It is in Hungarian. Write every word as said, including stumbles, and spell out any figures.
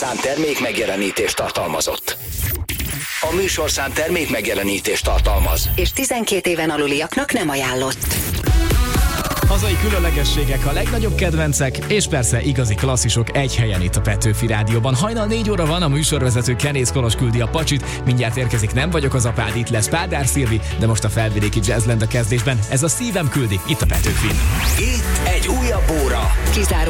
műsorszám termék megjelenítést tartalmazott. A műsorszám termék megjelenítést tartalmaz. És tizenkét éven aluliaknak nem ajánlott. Hazai különlegességek, a legnagyobb kedvencek, és persze igazi klasszisok egy helyen itt a Petőfi Rádióban. Hajnal négy óra van, a műsorvezető Kenész Kolos küldi a pacsit. Mindjárt érkezik Nem vagyok az apád, itt lesz Pádár Szilvi, de most a felvidéki jazzland a kezdésben. Ez a Szívem küldi, itt a Petőfin. Itt egy újabb óra. Kizáró